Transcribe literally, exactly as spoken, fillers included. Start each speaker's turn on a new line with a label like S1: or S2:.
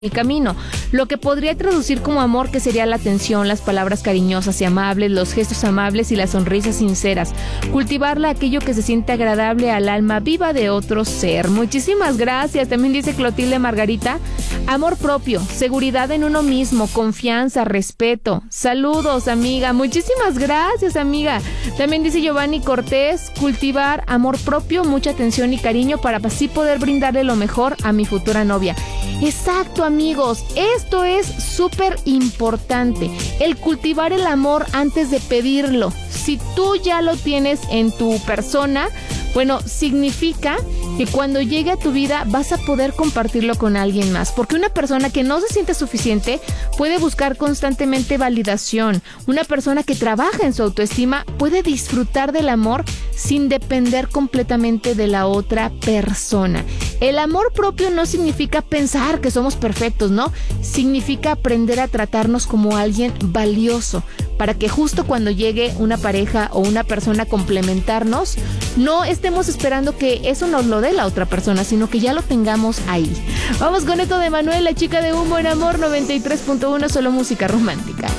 S1: el camino, lo que podría traducir como amor, que sería la atención, las palabras cariñosas y amables, los gestos amables y las sonrisas sinceras. Cultivarla aquello que se siente agradable al alma viva de otro ser. Muchísimas gracias. También dice Clotilde Margarita, amor propio, seguridad en uno mismo, confianza, respeto. Saludos, amiga. Muchísimas gracias, amiga. También dice Giovanni Cortés, cultivar amor propio, mucha atención y cariño para así poder brindarle lo mejor a mi futura novia. Exacto, amigos, esto es súper importante, el cultivar el amor antes de pedirlo. Si tú ya lo tienes en tu persona, bueno, significa que cuando llegue a tu vida vas a poder compartirlo con alguien más, porque una persona que no se siente suficiente puede buscar constantemente validación. Una persona que trabaja en su autoestima puede disfrutar del amor sin depender completamente de la otra persona. El amor propio no significa pensar que somos perfectos, ¿no? Significa aprender a tratarnos como alguien valioso, para que justo cuando llegue una pareja o una persona a complementarnos, no estemos esperando que eso nos lo dé la otra persona, sino que ya lo tengamos ahí. Vamos con esto de Manuel, la chica de Humo en Amor noventa y tres punto uno, solo música romántica.